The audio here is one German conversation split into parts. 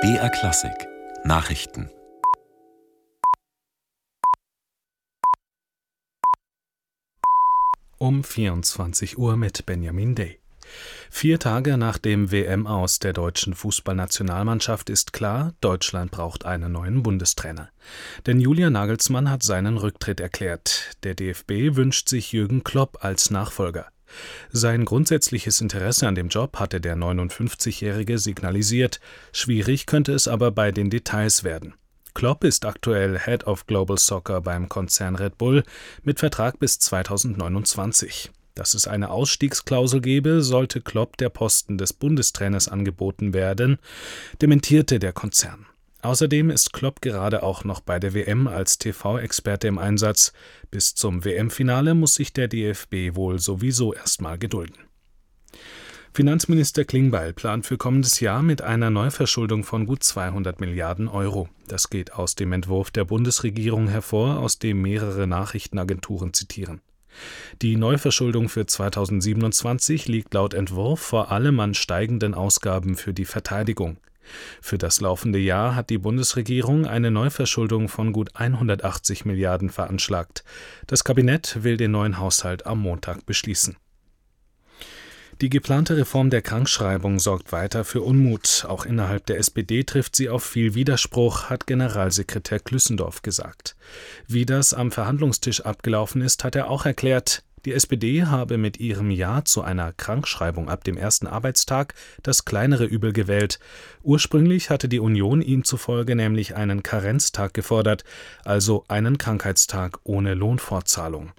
BR Klassik Nachrichten. Um 24 Uhr mit Benjamin Day. 4 Tage nach dem WM-Aus der deutschen Fußballnationalmannschaft ist klar, Deutschland braucht einen neuen Bundestrainer. Denn Julian Nagelsmann hat seinen Rücktritt erklärt. Der DFB wünscht sich Jürgen Klopp als Nachfolger. Sein grundsätzliches Interesse an dem Job hatte der 59-Jährige signalisiert. Schwierig könnte es aber bei den Details werden. Klopp ist aktuell Head of Global Soccer beim Konzern Red Bull mit Vertrag bis 2029. Dass es eine Ausstiegsklausel gebe, sollte Klopp der Posten des Bundestrainers angeboten werden, dementierte der Konzern. Außerdem ist Klopp gerade auch noch bei der WM als TV-Experte im Einsatz. Bis zum WM-Finale muss sich der DFB wohl sowieso erstmal gedulden. Finanzminister Klingbeil plant für kommendes Jahr mit einer Neuverschuldung von gut 200 Milliarden Euro. Das geht aus dem Entwurf der Bundesregierung hervor, aus dem mehrere Nachrichtenagenturen zitieren. Die Neuverschuldung für 2027 liegt laut Entwurf vor allem an steigenden Ausgaben für die Verteidigung. Für das laufende Jahr hat die Bundesregierung eine Neuverschuldung von gut 180 Milliarden veranschlagt. Das Kabinett will den neuen Haushalt am Montag beschließen. Die geplante Reform der Krankschreibung sorgt weiter für Unmut. Auch innerhalb der SPD trifft sie auf viel Widerspruch, hat Generalsekretär Klüssendorf gesagt. Wie das am Verhandlungstisch abgelaufen ist, hat er auch erklärt. Die SPD habe mit ihrem Ja zu einer Krankschreibung ab dem ersten Arbeitstag das kleinere Übel gewählt. Ursprünglich hatte die Union ihm zufolge nämlich einen Karenztag gefordert, also einen Krankheitstag ohne Lohnfortzahlung.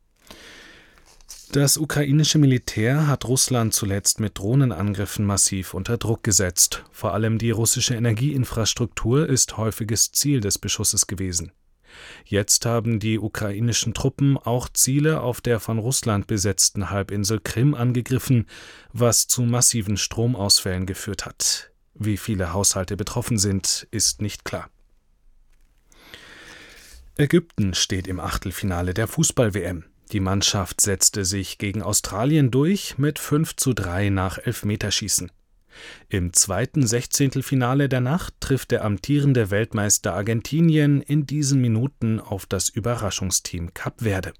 Das ukrainische Militär hat Russland zuletzt mit Drohnenangriffen massiv unter Druck gesetzt. Vor allem die russische Energieinfrastruktur ist häufiges Ziel des Beschusses gewesen. Jetzt haben die ukrainischen Truppen auch Ziele auf der von Russland besetzten Halbinsel Krim angegriffen, was zu massiven Stromausfällen geführt hat. Wie viele Haushalte betroffen sind, ist nicht klar. Ägypten steht im Achtelfinale der Fußball-WM. Die Mannschaft setzte sich gegen Australien durch mit 5:3 nach Elfmeterschießen. Im zweiten Sechzehntelfinale der Nacht trifft der amtierende Weltmeister Argentinien in diesen Minuten auf das Überraschungsteam Kap Verde.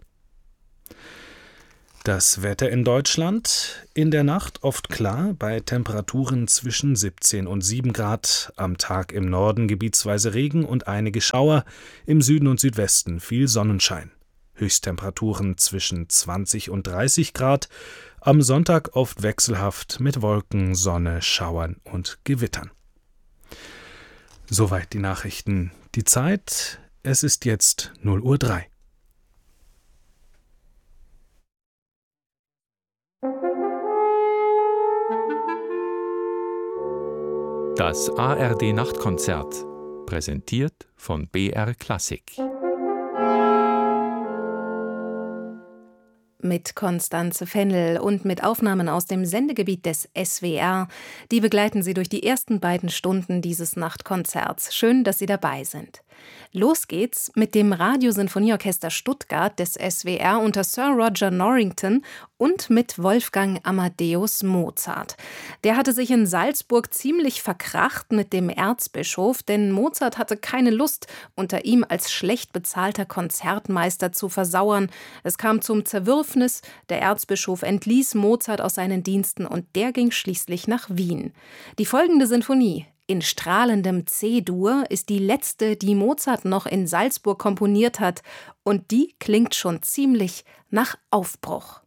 Das Wetter in Deutschland: in der Nacht oft klar bei Temperaturen zwischen 17 und 7 Grad, am Tag im Norden gebietsweise Regen und einige Schauer, im Süden und Südwesten viel Sonnenschein. Höchsttemperaturen zwischen 20 und 30 Grad, am Sonntag oft wechselhaft mit Wolken, Sonne, Schauern und Gewittern. Soweit die Nachrichten. Die Zeit: es ist jetzt 0:03 Uhr. Das ARD-Nachtkonzert, präsentiert von BR Klassik. Mit Constanze Fennel und mit Aufnahmen aus dem Sendegebiet des SWR. Die begleiten Sie durch die ersten beiden Stunden dieses Nachtkonzerts. Schön, dass Sie dabei sind. Los geht's mit dem Radiosinfonieorchester Stuttgart des SWR unter Sir Roger Norrington und mit Wolfgang Amadeus Mozart. Der hatte sich in Salzburg ziemlich verkracht mit dem Erzbischof, denn Mozart hatte keine Lust, unter ihm als schlecht bezahlter Konzertmeister zu versauern. Es kam zum Zerwürfnis, der Erzbischof entließ Mozart aus seinen Diensten und der ging schließlich nach Wien. Die folgende Sinfonie in strahlendem C-Dur ist die letzte, die Mozart noch in Salzburg komponiert hat, und die klingt schon ziemlich nach Aufbruch.